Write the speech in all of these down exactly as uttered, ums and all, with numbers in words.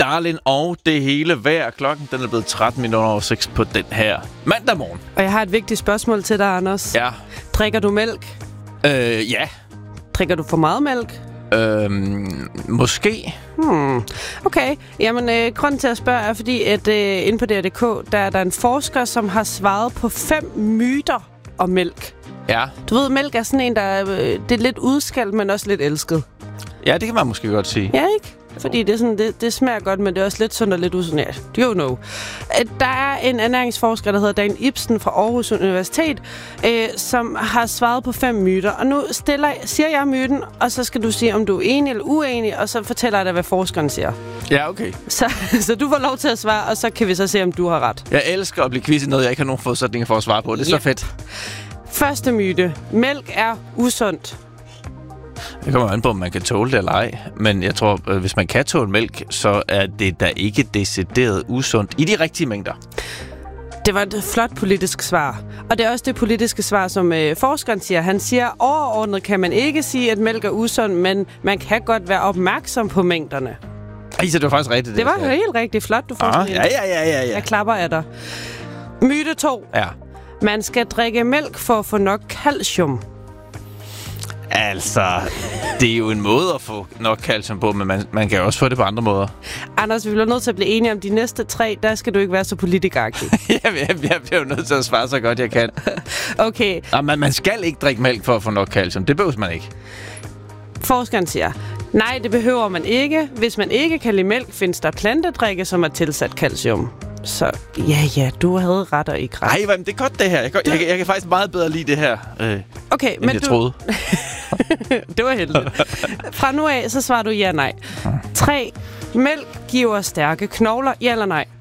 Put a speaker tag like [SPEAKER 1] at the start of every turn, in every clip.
[SPEAKER 1] Starlin og det hele vejr. Klokken den er blevet tretten minutter over seks på den her mandag morgen.
[SPEAKER 2] Og jeg har et vigtigt spørgsmål til dig, Anders.
[SPEAKER 1] Ja.
[SPEAKER 2] Drikker du mælk?
[SPEAKER 1] Øh, ja.
[SPEAKER 2] Drikker du for meget mælk?
[SPEAKER 1] Øhm, måske.
[SPEAKER 2] Hmm. Okay. Jamen, øh, grunden til at spørge er, fordi at øh, inde på D R punktum d k, der er der en forsker, som har svaret på fem myter om mælk.
[SPEAKER 1] Ja.
[SPEAKER 2] Du ved, mælk er sådan en, der er, øh, det er lidt udskældt, men også lidt elsket.
[SPEAKER 1] Ja, det kan man måske godt sige.
[SPEAKER 2] Ja, ikke? Fordi det, er sådan, det, det smager godt, men det er også lidt sundt og lidt usundt. Ja, you know. Der er en ernæringsforsker, der hedder Dan Ibsen fra Aarhus Universitet, øh, som har svaret på fem myter. Og nu stiller, siger jeg myten, og så skal du sige, om du er enig eller uenig, og så fortæller jeg dig, hvad forskeren siger.
[SPEAKER 1] Ja, okay.
[SPEAKER 2] Så, så du får lov til at svare, og så kan vi så se, om du har ret.
[SPEAKER 1] Jeg elsker at blive quiz i noget, jeg ikke har nogen forudsætninger for at svare på. Det er
[SPEAKER 2] Ja.
[SPEAKER 1] så fedt.
[SPEAKER 2] Første myte. Mælk er usundt.
[SPEAKER 1] Det kommer an på, om man kan tåle det eller ej. Men jeg tror, øh, hvis man kan tåle mælk, så er det da ikke decideret usundt i de rigtige mængder.
[SPEAKER 2] Det var et flot politisk svar. Og det er også det politiske svar, som øh, forskeren siger. Han siger, overordnet kan man ikke sige, at mælk er usund, men man kan godt være opmærksom på mængderne.
[SPEAKER 1] Ej, så det var faktisk rigtigt.
[SPEAKER 2] Det var
[SPEAKER 1] jeg
[SPEAKER 2] helt rigtig flot, du får.
[SPEAKER 1] ah, ja, ja, ja, ja, ja.
[SPEAKER 2] Jeg klapper af dig. Myte to.
[SPEAKER 1] Ja.
[SPEAKER 2] Man skal drikke mælk for at få nok calcium.
[SPEAKER 1] Altså, det er jo en måde at få nok calcium på, men man, man kan jo også få det på andre måder.
[SPEAKER 2] Anders, vi bliver nødt til at blive enige om de næste tre. Der skal du ikke være så politikeragtig.
[SPEAKER 1] jeg, jeg, jeg bliver jo nødt til at svare så godt, jeg kan.
[SPEAKER 2] Okay.
[SPEAKER 1] Nå, man, man skal ikke drikke mælk for at få nok calcium. Det behøver man ikke.
[SPEAKER 2] Forskeren siger, nej, det behøver man ikke. Hvis man ikke kan lide mælk, findes der plantedrikke, som er tilsat calcium. Så ja, ja, du havde ret og ikke ret.
[SPEAKER 1] Ej, men det er godt det her. Jeg, jeg, jeg, jeg kan faktisk meget bedre lide det her, øh,
[SPEAKER 2] okay,
[SPEAKER 1] end
[SPEAKER 2] men
[SPEAKER 1] jeg
[SPEAKER 2] du...
[SPEAKER 1] troede.
[SPEAKER 2] Det var heldigt. Fra nu af, så svarer du ja, nej. tre. Mælk giver stærke knogler. Ja eller nej?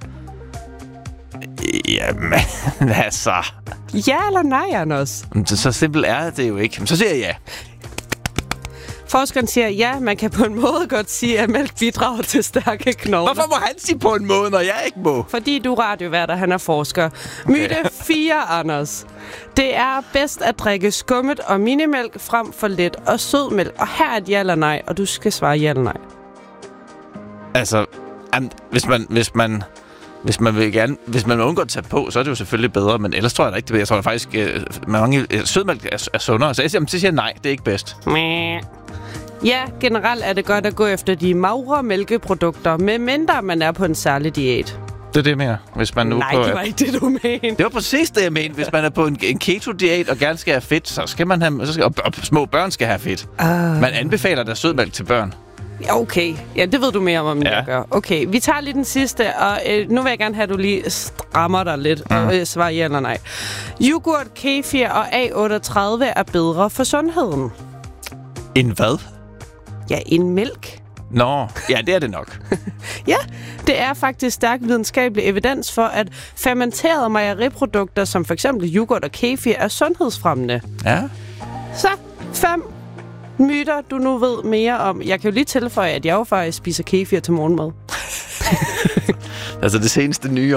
[SPEAKER 1] Jamen, altså...
[SPEAKER 2] Ja eller nej, Anders?
[SPEAKER 1] Så, så simpelt er det jo ikke. Så siger jeg ja.
[SPEAKER 2] Forskeren siger, ja, man kan på en måde godt sige, at mælk bidrager til stærke knogler.
[SPEAKER 1] Hvorfor må han sige på en måde, når jeg ikke må?
[SPEAKER 2] Fordi du er radiovært, og han er forsker. Myte fire, Anders. Det er bedst at drikke skummet og minimælk frem for let og sødmælk. Og her er et ja eller nej, og du skal svare ja eller nej.
[SPEAKER 1] Altså, am, hvis man... Hvis man Hvis man vil gerne, hvis man vil undgå at tage på, så er det jo selvfølgelig bedre, men ellers tror jeg da ikke, det jeg tror jeg faktisk, øh, mange øh, sødmælk er, er sundere, så jeg siger, så siger jeg nej, det er ikke bedst.
[SPEAKER 2] Ja, generelt er det godt at gå efter de magre mælkeprodukter, medmindre man er på en særlig diæt.
[SPEAKER 1] Det er det, jeg mener. Hvis man nu
[SPEAKER 2] Nej,
[SPEAKER 1] på,
[SPEAKER 2] det var ikke det, du mente.
[SPEAKER 1] Det var præcis det, jeg mente. Hvis man er på en, en keto-diæt og gerne skal have fedt, så skal man have, så skal, og, og små børn skal have fedt. Uh. Man anbefaler der sødmælk til børn.
[SPEAKER 2] Ja, okay. Ja, det ved du mere om, end
[SPEAKER 1] ja.
[SPEAKER 2] jeg gør. Okay, vi tager lige den sidste, og øh, nu vil jeg gerne have, at du lige strammer dig lidt mm. og øh, svarer ja eller nej. Yoghurt, kefir og A otteogtredive er bedre for sundheden.
[SPEAKER 1] En hvad?
[SPEAKER 2] Ja, en mælk.
[SPEAKER 1] Nå, ja, det er det nok.
[SPEAKER 2] Ja, det er faktisk stærk videnskabelig evidens for, at fermenterede mejeriprodukter, som for eksempel yoghurt og kefir, er sundhedsfremmende.
[SPEAKER 1] Ja.
[SPEAKER 2] Så, fem myter, du nu ved mere om. Jeg kan jo lige tilføje, at jeg jo faktisk spiser kefir til morgenmad.
[SPEAKER 1] Altså det seneste nye